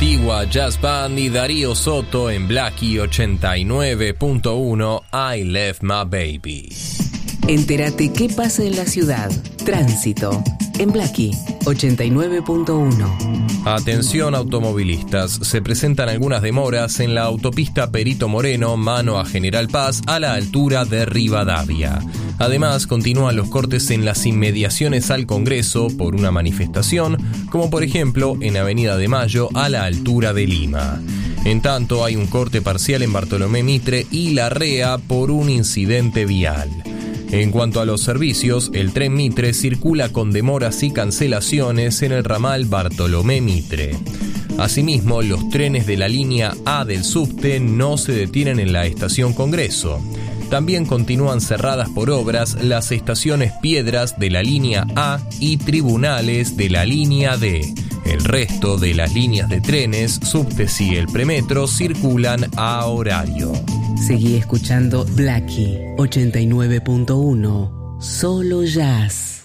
Antigua Jazz Band y Darío Soto en Blackie 89.1 I Left My Baby. Entérate qué pasa en la ciudad. Tránsito en Blackie 89.1. Atención automovilistas, se presentan algunas demoras en la autopista Perito Moreno, mano a General Paz, a la altura de Rivadavia. Además, continúan los cortes en las inmediaciones al Congreso por una manifestación, como por ejemplo en Avenida de Mayo, a la altura de Lima. En tanto, hay un corte parcial en Bartolomé Mitre y Larrea por un incidente vial. En cuanto a los servicios, el tren Mitre circula con demoras y cancelaciones en el ramal Bartolomé Mitre. Asimismo, los trenes de la línea A del subte no se detienen en la estación Congreso. También continúan cerradas por obras las estaciones Piedras de la línea A y Tribunales de la línea D. El resto de las líneas de trenes, subtes y el premetro circulan a horario. Seguí escuchando Blackie 89.1, solo jazz.